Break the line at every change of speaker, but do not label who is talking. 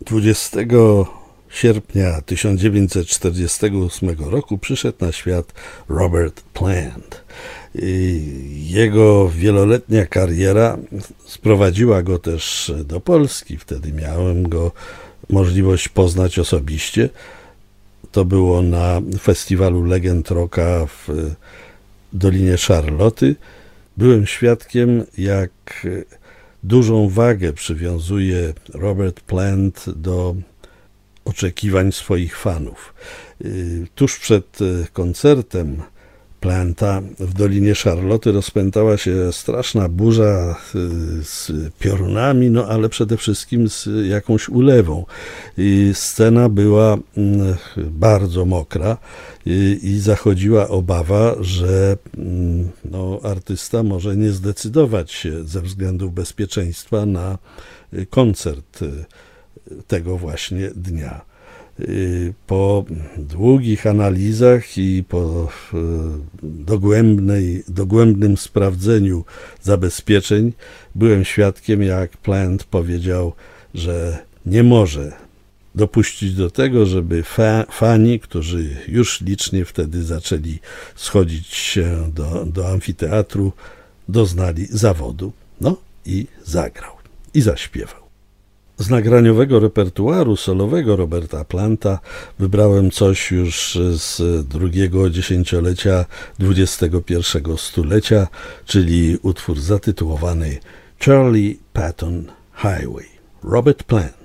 20 sierpnia 1948 roku przyszedł na świat Robert Plant. Jego wieloletnia kariera sprowadziła go też do Polski. Wtedy miałem go możliwość poznać osobiście. To było na festiwalu Legend Rocka w Dolinie Szarloty. Byłem świadkiem, jak dużą wagę przywiązuje Robert Plant do oczekiwań swoich fanów. Tuż przed koncertem Planta w Dolinie Szarloty rozpętała się straszna burza z piorunami, ale przede wszystkim z jakąś ulewą. Scena była bardzo mokra i zachodziła obawa, że artysta może nie zdecydować się ze względów bezpieczeństwa na koncert tego właśnie dnia. Po długich analizach i po dogłębnym sprawdzeniu zabezpieczeń byłem świadkiem, jak Plant powiedział, że nie może dopuścić do tego, żeby fani, którzy już licznie wtedy zaczęli schodzić się do amfiteatru, doznali zawodu. I zagrał. I zaśpiewał. Z nagraniowego repertuaru solowego Roberta Planta wybrałem coś już z drugiego dziesięciolecia XXI stulecia, czyli utwór zatytułowany Charlie Patton Highway. Robert Plant.